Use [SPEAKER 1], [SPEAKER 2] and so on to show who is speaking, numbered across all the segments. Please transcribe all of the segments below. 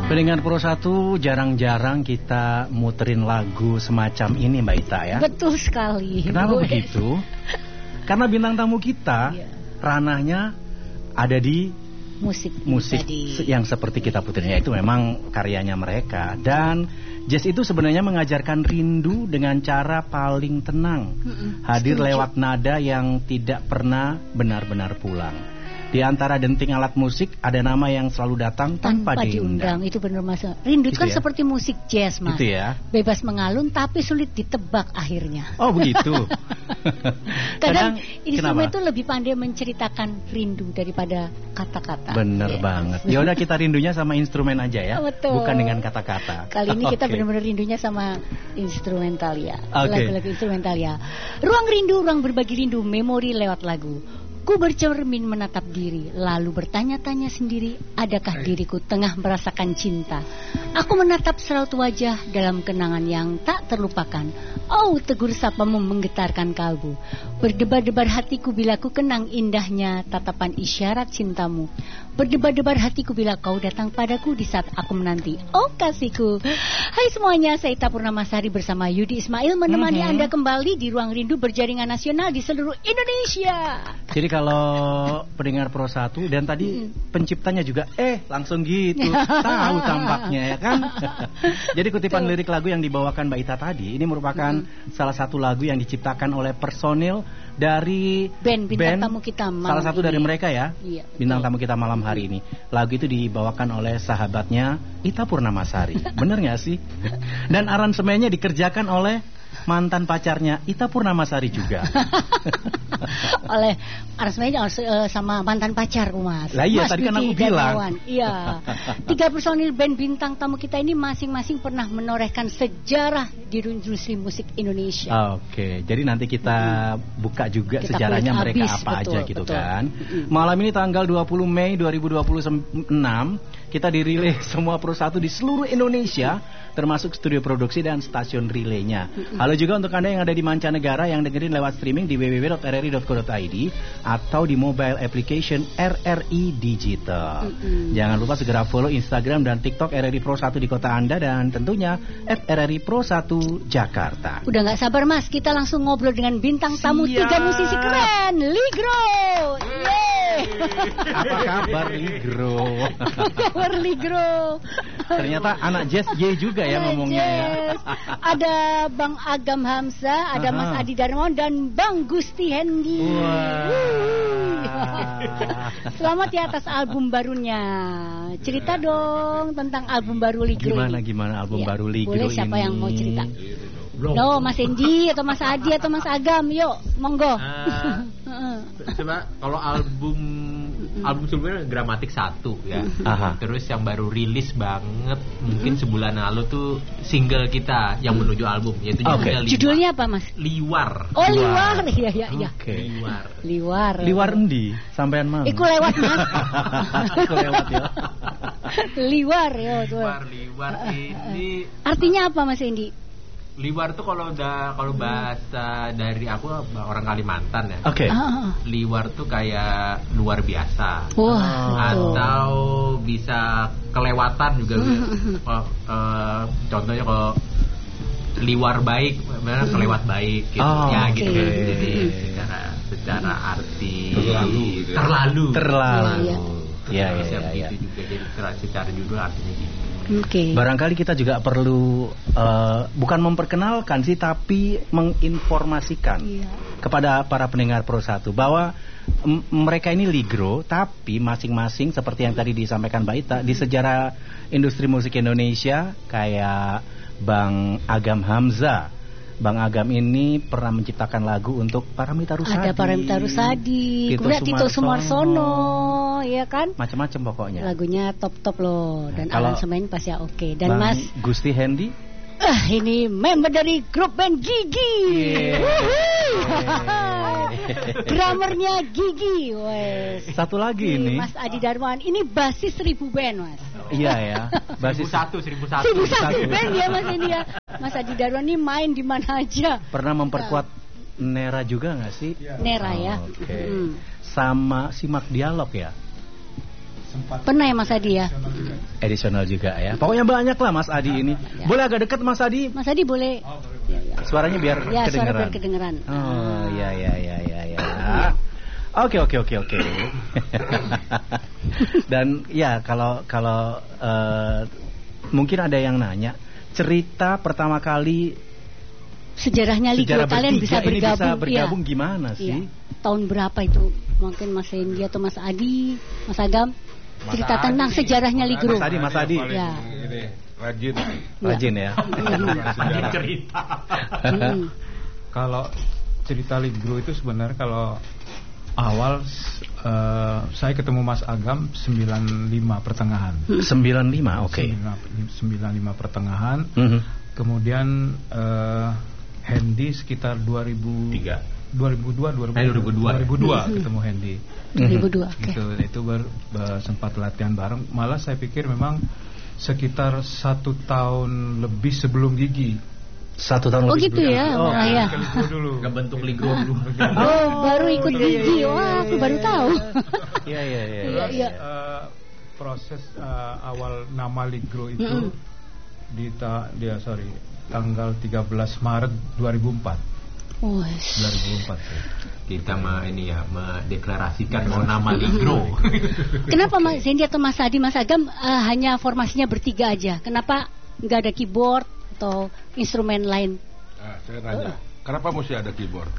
[SPEAKER 1] Pendengar Pro 1, jarang-jarang kita muterin lagu semacam ini Mbak Ita ya.
[SPEAKER 2] Betul sekali.
[SPEAKER 1] Kenapa begitu? Karena bintang tamu kita ranahnya ada di musik yang seperti kita puterin, itu memang karyanya mereka. Dan jazz itu sebenarnya mengajarkan rindu dengan cara paling tenang, hadir lewat nada yang tidak pernah benar-benar pulang. Di antara denting alat musik ada nama yang selalu datang tanpa diundang.
[SPEAKER 2] Itu benar Mas. Rindu itu kan seperti musik jazz Mas.
[SPEAKER 1] Gitu ya.
[SPEAKER 2] Bebas mengalun tapi sulit ditebak akhirnya.
[SPEAKER 1] Oh begitu.
[SPEAKER 2] Kadang instrumen itu lebih pandai menceritakan rindu daripada kata-kata.
[SPEAKER 1] Bener banget. Ya udah kita rindunya sama instrumen aja ya.
[SPEAKER 2] Betul.
[SPEAKER 1] Bukan dengan kata-kata.
[SPEAKER 2] Kali ini kita benar-benar rindunya sama instrumental ya. Lagu-lagu instrumental ya. Ruang rindu, ruang berbagi rindu, memori lewat lagu. Ku bercermin menatap diri, lalu bertanya-tanya sendiri, adakah diriku tengah merasakan cinta? Aku menatap seraut wajah dalam kenangan yang tak terlupakan. Oh, tegur sapamu menggetarkan kalbu. Berdebar-debar hatiku bila ku kenang indahnya tatapan isyarat cintamu. Berdebar-debar hatiku bila kau datang padaku di saat aku menanti. Oh kasihku. Hai semuanya, saya Ita Purnamasari bersama Yudi Ismail menemani Anda kembali di Ruang Rindu berjaringan nasional di seluruh Indonesia.
[SPEAKER 1] Jadi kalau pendengar Pro 1 dan tadi penciptanya juga langsung gitu tahu tampaknya ya kan. Jadi kutipan lirik lagu yang dibawakan Mbak Ita tadi ini merupakan salah satu lagu yang diciptakan oleh personil dari
[SPEAKER 2] band tamu kita malam
[SPEAKER 1] salah satu dari mereka ya.
[SPEAKER 2] Iya,
[SPEAKER 1] bintang tamu kita malam hari ini. Lagu itu dibawakan oleh sahabatnya Ita Purnamasari. Bener gak sih? Dan aransemennya dikerjakan oleh mantan pacarnya Ita Purnamasari juga.
[SPEAKER 2] Oleh aransemennya sama mantan pacar Mas.
[SPEAKER 1] Lah iya,
[SPEAKER 2] Mas
[SPEAKER 1] tadi kan aku bilang.
[SPEAKER 2] Iya. 3 personil band bintang tamu kita ini masing-masing pernah menorehkan sejarah di industri musik Indonesia.
[SPEAKER 1] Oke, jadi nanti kita buka juga
[SPEAKER 2] kita
[SPEAKER 1] sejarahnya mereka apa
[SPEAKER 2] betul,
[SPEAKER 1] aja gitu
[SPEAKER 2] betul.
[SPEAKER 1] Kan. Malam ini tanggal 20 Mei 2026 kita dirilis semua Pro 1 di seluruh Indonesia, termasuk studio produksi dan stasiun relaynya. Halo juga untuk Anda yang ada di mancanegara yang dengerin lewat streaming di www.rri.co.id atau di mobile application RRI Digital. Jangan lupa segera follow Instagram dan TikTok RRI Pro 1 di kota Anda dan tentunya @RRI Pro 1 Jakarta.
[SPEAKER 2] Udah gak sabar Mas, kita langsung ngobrol dengan bintang tamu 3 musisi keren, Ligro.
[SPEAKER 1] Apa kabar Ligro?
[SPEAKER 2] Kabar Ligro.
[SPEAKER 1] Ternyata anak jazz juga ya ngomongnya ya.
[SPEAKER 2] Ada Bang Agam Hamzah, ada Mas Adi Darmawan dan Bang Gusti Hendi. Selamat ya atas album barunya. Cerita dong tentang album baru Ligro.
[SPEAKER 1] Gimana album baru Ligro
[SPEAKER 2] boleh,
[SPEAKER 1] ini?
[SPEAKER 2] siapa yang mau cerita? No, Mas Hendi atau Mas Adi atau Mas Agam, yuk, monggo.
[SPEAKER 3] Coba kalau album sebelumnya Gramatik 1 ya. Terus yang baru rilis banget mungkin sebulan lalu tuh single kita yang menuju album, yaitu
[SPEAKER 2] judulnya apa Mas?
[SPEAKER 3] Liwar.
[SPEAKER 2] Oh Liwar, iya.
[SPEAKER 1] Liwar endi sampean mang?
[SPEAKER 2] Iku lewat Mas.
[SPEAKER 1] Iku lewat ya.
[SPEAKER 2] Liwar ya.
[SPEAKER 3] Liwar ini
[SPEAKER 2] artinya apa Mas Hendi?
[SPEAKER 3] Liwar tuh kalau bahasa dari aku orang Kalimantan ya.
[SPEAKER 1] Oke.
[SPEAKER 3] Liwar tuh kayak luar biasa. Atau bisa kelewatan juga. Contohnya kalau liwar baik, kelewat baik gitu. Gitu kan. Jadi secara arti terlalu.
[SPEAKER 1] Iya.
[SPEAKER 3] Gitu juga, jadi secara judul artinya gitu.
[SPEAKER 1] Barangkali kita juga perlu bukan memperkenalkan sih, tapi menginformasikan kepada para pendengar Pro 1 bahwa mereka ini Ligro, tapi masing-masing seperti yang tadi disampaikan Mbak Ita, di sejarah industri musik Indonesia kayak Bang Agam Hamzah. Bang Agam ini pernah menciptakan lagu untuk Paramita Rusadi.
[SPEAKER 2] Ada Paramita Rusadi, kemudian Tito Sumarsono, ya kan?
[SPEAKER 1] Macam-macam pokoknya.
[SPEAKER 2] Lagunya top-top loh, dan aransemen pasti oke. Dan
[SPEAKER 1] Bang
[SPEAKER 2] Mas
[SPEAKER 1] Gusti Hendi,
[SPEAKER 2] ini member dari grup band Gigi. Drummernya Gigi, wes.
[SPEAKER 1] Satu lagi ini
[SPEAKER 2] Mas Adi Darmawan, ini basis 1000 band Mas.
[SPEAKER 1] Iya ya, basis
[SPEAKER 3] 1001
[SPEAKER 2] band ya Mas ini ya. Mas Adi Darmawan ini main di mana aja.
[SPEAKER 1] Pernah memperkuat Nera juga nggak sih?
[SPEAKER 2] Nera ya.
[SPEAKER 1] Sama Simak Dialog ya.
[SPEAKER 2] Pernah ya Mas Adi ya.
[SPEAKER 1] Additional juga ya. Pokoknya banyak lah Mas Adi ini. Ya. Boleh agak dekat Mas Adi?
[SPEAKER 2] Mas Adi boleh.
[SPEAKER 1] Suaranya biar kedengeran.
[SPEAKER 2] Suara biar kedengeran.
[SPEAKER 1] Oh, ya. Oke. Dan ya kalau mungkin ada yang nanya, cerita pertama kali
[SPEAKER 2] sejarahnya Ligro kalian bisa
[SPEAKER 1] bergabung gimana sih?
[SPEAKER 2] Tahun berapa itu? Mungkin Mas Hendy atau Mas Adi, Mas Agam cerita tentang sejarahnya Ligro.
[SPEAKER 1] Mas Adi.
[SPEAKER 4] Ya.
[SPEAKER 1] Rajin ya.
[SPEAKER 3] Rajin cerita.
[SPEAKER 4] Kalau cerita Ligro itu sebenarnya kalau awal saya ketemu Mas Agam 95 pertengahan.
[SPEAKER 1] 95, oke.
[SPEAKER 4] 95 pertengahan. Kemudian Hendy sekitar 2002 ketemu Hendy.
[SPEAKER 2] 2002. Okay.
[SPEAKER 4] Gitu, itu sempat latihan bareng. Malah saya pikir memang sekitar 1 tahun lebih sebelum Gigi.
[SPEAKER 1] 1 tahun lebih
[SPEAKER 2] gitu ya. Ya.
[SPEAKER 3] Nggak bentuk Ligro dulu.
[SPEAKER 2] Baru ikut Gigi. Wah, aku baru tahu.
[SPEAKER 4] Iya. Proses awal nama Ligro itu tanggal 13 Maret 2004. 2004 ya.
[SPEAKER 3] Kita mendeklarasikan mau nama Ligro.
[SPEAKER 2] Kenapa Mas Hendy atau Mas Adi, Mas Agam hanya formasinya bertiga aja? Kenapa nggak ada keyboard atau instrumen lain?
[SPEAKER 5] Saya tanya, kenapa mesti ada keyboard?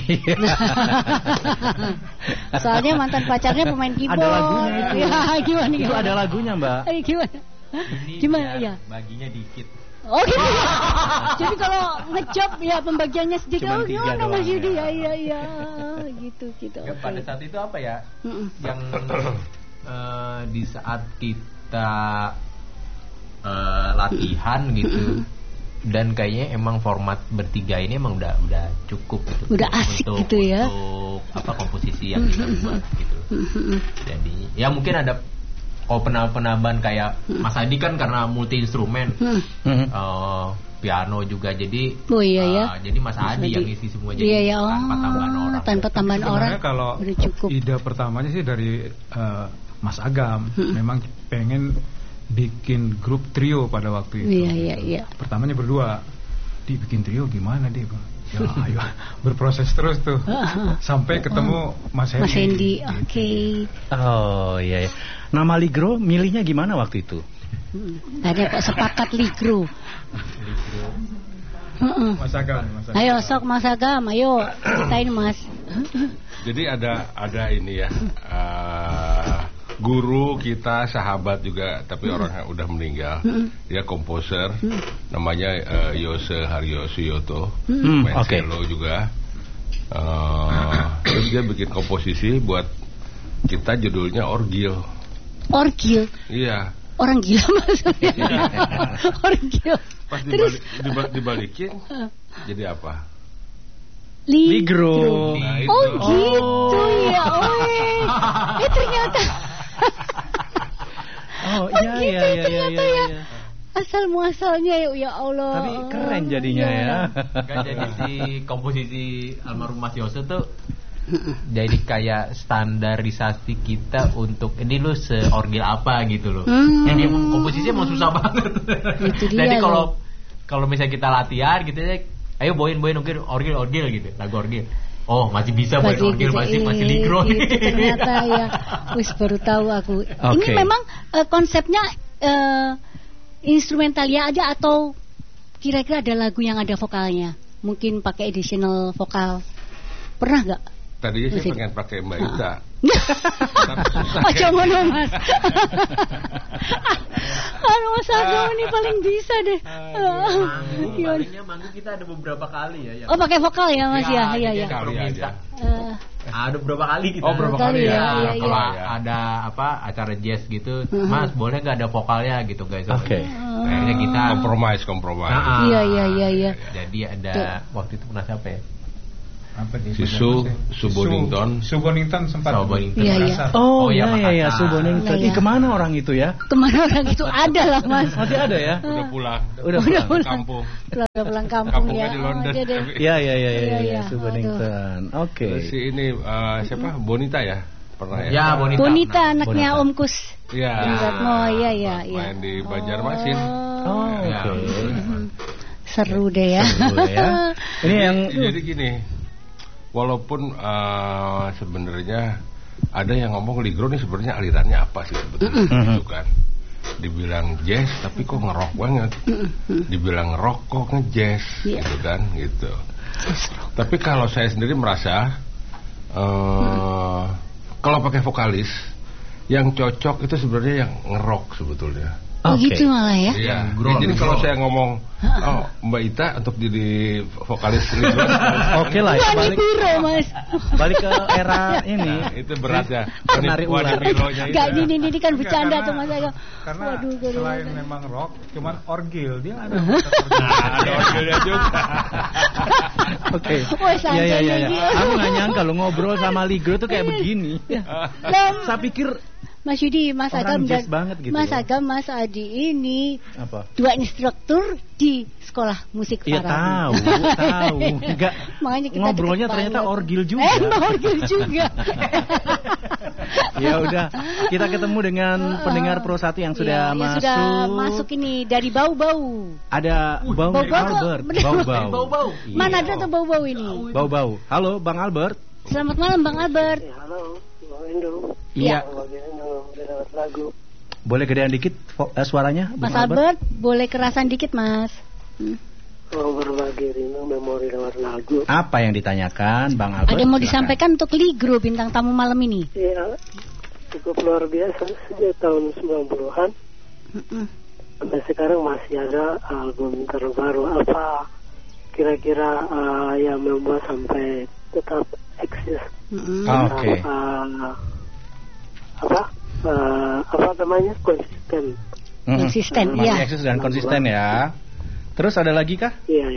[SPEAKER 2] Soalnya mantan pacarnya pemain keyboard.
[SPEAKER 1] Ada lagunya itu.
[SPEAKER 2] Ya, gimana?
[SPEAKER 1] Itu ada lagunya, Mbak.
[SPEAKER 2] Gimana? Ya.
[SPEAKER 3] Baginya dikit.
[SPEAKER 2] Oh gitu. Jadi kalau ngejob ya pembagiannya sedikit. Oh gimana Mas Yudi? Ya. Gitu.
[SPEAKER 3] Ya, pada saat itu apa ya? Yang di saat kita latihan gitu. Dan kayaknya emang format bertiga ini emang udah cukup gitu.
[SPEAKER 2] Udah asik
[SPEAKER 3] untuk,
[SPEAKER 2] gitu ya.
[SPEAKER 3] Untuk komposisi yang kita buat gitu. Jadi ya mungkin ada penambahan kayak Mas Adi kan karena multi instrumen, piano juga jadi. Jadi Mas Adi yang isi semua jadi tanpa tambahan orang.
[SPEAKER 2] Tanpa tambahan orang.
[SPEAKER 4] Kalau ide pertamanya sih dari Mas Agam, memang pengen bikin grup trio pada waktu itu.
[SPEAKER 2] Iya.
[SPEAKER 4] Pertamanya berdua, bikin trio gimana dia? Ya, ayo berproses terus tuh sampai ketemu Mas
[SPEAKER 2] Hendy. Oke.
[SPEAKER 1] Oh iya. Nama Ligro milihnya gimana waktu itu?
[SPEAKER 2] Ada kok sepakat Ligro.
[SPEAKER 4] Mas Agam.
[SPEAKER 2] Ayo sok Mas Agam, ayo ceritain Mas.
[SPEAKER 5] Jadi ada ini ya. Guru kita, sahabat juga, tapi orang yang udah meninggal. Dia komposer, namanya Yose Haryosuyoto, main cello juga. Terus dia bikin komposisi buat kita, judulnya Orgil.
[SPEAKER 2] Orgil?
[SPEAKER 5] Iya.
[SPEAKER 2] Orang gila maksudnya. Orgil.
[SPEAKER 5] Pas dibalikin, jadi apa?
[SPEAKER 1] Ligro.
[SPEAKER 5] Nah,
[SPEAKER 2] oh gitu ya. Ternyata.
[SPEAKER 1] Iya.
[SPEAKER 2] Asal muasalnya ya Allah.
[SPEAKER 1] Tapi keren jadinya ya.
[SPEAKER 3] Kan jadi si komposisi almarhum Mas Yose tuh jadi kayak standarisasi kita untuk ini lu seorgil apa gitu loh. Yang komposisinya emang susah banget. Jadi kalau misalnya kita latihan gitu ya, ayo bawain orgil gitu, lagu orgil. Oh masih bisa buat orgil, masih Ligro.
[SPEAKER 2] Ternyata ya, baru tahu aku. Ini memang konsepnya instrumentalia aja atau kira-kira ada lagu yang ada vokalnya? Mungkin pakai additional vokal. Pernah nggak?
[SPEAKER 5] Tadinya sih pengen pakai Mbak Ita.
[SPEAKER 2] Ojo ngono Mas. Mas Agam ini paling bisa deh.
[SPEAKER 3] Manggung kita ada beberapa kali ya.
[SPEAKER 2] Oh pakai vokal ya Mas ya. Iya.
[SPEAKER 3] Ada beberapa kali kita.
[SPEAKER 5] Oh berapa kali ya.
[SPEAKER 3] Kalau ada acara jazz gitu, Mas boleh nggak ada vokalnya gitu guys.
[SPEAKER 1] Oke.
[SPEAKER 3] Akhirnya kita
[SPEAKER 5] kompromis.
[SPEAKER 2] Iya.
[SPEAKER 3] Jadi ada waktu itu pernah siapa ya?
[SPEAKER 5] Si Subonington
[SPEAKER 4] sempat.
[SPEAKER 2] Iya.
[SPEAKER 1] Oh iya Subonington. Kemana orang itu ya?
[SPEAKER 2] Kemana orang itu ada lah Mas.
[SPEAKER 1] Masih ada ya?
[SPEAKER 5] Udah pulang.
[SPEAKER 2] Kampung. Udah pulang kampung ya.
[SPEAKER 5] Di London.
[SPEAKER 1] Iya Subonington. Oke.
[SPEAKER 5] Si ini siapa? Bonita ya? Pernah ya?
[SPEAKER 3] Ya,
[SPEAKER 2] Bonita anaknya Om Kus.
[SPEAKER 5] Iya.
[SPEAKER 2] Oh iya.
[SPEAKER 5] Main di Banjarmasin.
[SPEAKER 1] Oke.
[SPEAKER 2] Seru deh ya.
[SPEAKER 1] Ini yang
[SPEAKER 5] jadi gini. Walaupun sebenarnya ada yang ngomong Ligro nih sebenarnya alirannya apa sih sebetulnya gitu kan. Dibilang jazz tapi kok ngerok banget. Dibilang rock kok nge-jazz gitu kan gitu. Tapi kalau saya sendiri merasa kalau pakai vokalis yang cocok itu sebenarnya yang ngerok sebetulnya.
[SPEAKER 2] Oh gitu malah ya?
[SPEAKER 5] Iya. Jadi kalau saya ngomong, Mbak Ita untuk jadi vokalis Ligro,
[SPEAKER 1] oke lah. Ya, balik ke era ini.
[SPEAKER 5] Nah, itu berat ya.
[SPEAKER 1] Penari ular.
[SPEAKER 2] Gak ini kan bercanda tuh Mas Agam.
[SPEAKER 4] Karena selain memang rock, cuman orgil dia ada.
[SPEAKER 5] Ada orgilnya juga.
[SPEAKER 1] Oke. Iya. Aku nggak nyangka lo ngobrol sama Ligro tuh kayak begini. Saya pikir
[SPEAKER 2] Mas Yudi, Mas Agam dan
[SPEAKER 1] gitu
[SPEAKER 2] Mas
[SPEAKER 1] ya.
[SPEAKER 2] Agam, Mas Adi ini
[SPEAKER 1] apa?
[SPEAKER 2] 2 instruktur di sekolah musik Farabi.
[SPEAKER 1] Iya tahu. Enggak.
[SPEAKER 2] Makanya kita
[SPEAKER 1] ngobrolnya ternyata orgil juga.
[SPEAKER 2] Orgil juga.
[SPEAKER 1] Ya udah, kita ketemu dengan pendengar Pro 1 yang sudah masuk.
[SPEAKER 2] Sudah masuk ini dari Bau-Bau.
[SPEAKER 1] Ada Bau Albert. Bau-bau.
[SPEAKER 2] Mana ada tuh Bau-Bau ini?
[SPEAKER 1] Bau-bau. Halo Bang Albert.
[SPEAKER 2] Selamat malam Bang Albert.
[SPEAKER 6] Halo, Bang Indo.
[SPEAKER 1] Iya. Boleh gedean dikit suaranya,
[SPEAKER 2] Mas Albert? Boleh kerasan dikit, Mas.
[SPEAKER 6] Mau berbagi rindu memori lewat lagu.
[SPEAKER 1] Apa yang ditanyakan, Bang Albert?
[SPEAKER 2] Ada yang mau disampaikan untuk Ligro bintang tamu malam ini?
[SPEAKER 6] Iya, cukup luar biasa sejak tahun 90-an. Sampai sekarang masih ada album terbaru. Apa kira-kira yang membuat sampai tetap eksis?
[SPEAKER 1] Oke.
[SPEAKER 6] Apa namanya, konsisten.
[SPEAKER 2] Konsisten,
[SPEAKER 1] masih
[SPEAKER 2] ya.
[SPEAKER 1] eksis dan konsisten ya. Terus ada lagi kah?
[SPEAKER 6] Iya.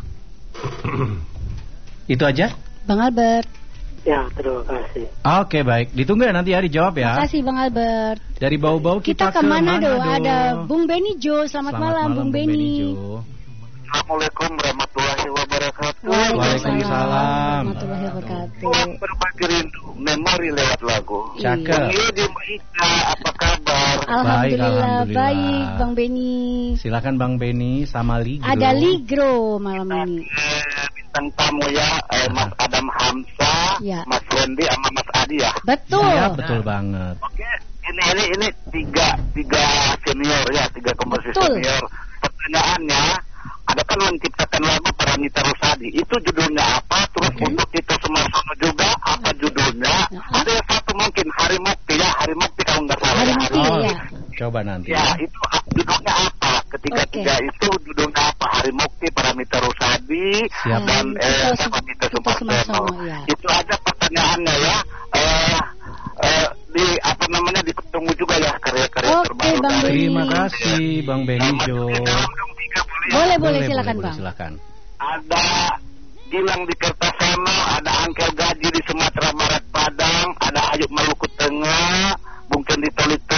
[SPEAKER 1] Itu aja?
[SPEAKER 6] Bang Albert. Ya, terima kasih.
[SPEAKER 1] Oke, baik. Ditunggu ya nanti ya, dijawab ya.
[SPEAKER 2] Terima kasih Bang Albert.
[SPEAKER 1] Dari Bau-Bau kita ke
[SPEAKER 2] mana do? Ada Bung Beni Jo. Selamat malam Bung Beni.
[SPEAKER 7] Assalamualaikum warahmatullahi wabarakatuh.
[SPEAKER 1] Waalaikumsalam
[SPEAKER 2] warahmatullahi wabarakatuh.
[SPEAKER 7] Berbagi rindu memori lewat lagu.
[SPEAKER 1] Cakep.
[SPEAKER 7] Di Ika, apa kabar?
[SPEAKER 2] Alhamdulillah baik Bang Beni.
[SPEAKER 1] Silakan Bang Beni sama Ligro.
[SPEAKER 2] Ada Ligro malam ini.
[SPEAKER 7] Bintang tamu ya, Mas Adam Hamzah, Mas Wendy sama Mas Adi ya.
[SPEAKER 2] Betul.
[SPEAKER 1] Ya, betul banget.
[SPEAKER 7] Oke, ini tiga senior ya, 3 komposer senior. Pertanyaannya, ada kan menciptakan lagu Paramita Rusadi. Itu judulnya apa? Terus untuk itu Sumarsono juga apa judulnya? Ada satu mungkin Hari Mukti ya, Hari Mukti kalau nggak salah.
[SPEAKER 2] Hari Mukti ya.
[SPEAKER 1] Coba nanti.
[SPEAKER 7] Ya, itu judulnya apa? Ketiga itu judulnya apa? Hari Mukti, Paramita Rusadi, dan Paramita Sumarsono. Itu aja pertanyaannya ya. Ditunggu juga ya karya-karya terbaru.
[SPEAKER 2] Bang Beni.
[SPEAKER 1] Terima kasih Bang Beni Jo.
[SPEAKER 2] Boleh silakan Bang.
[SPEAKER 1] Silakan.
[SPEAKER 7] Ada Gilang di Kertosono, ada Angkel Gaji di Sumatera Barat Padang, ada Ayub Maluku Tengah, Bungken di Tolit